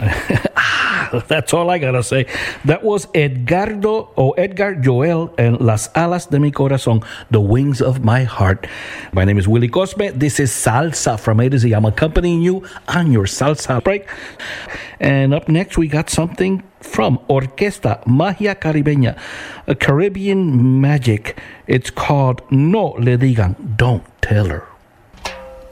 That's all I gotta say. That was Edgar Joel and Las Alas de Mi Corazón, The Wings of My Heart. My name is Willie Cosme. This is Salsa from A to Z. I'm accompanying you on your salsa break. And up next, we got something from Orquesta Magia Caribeña, a Caribbean magic. It's called No Le Digan, Don't Tell Her.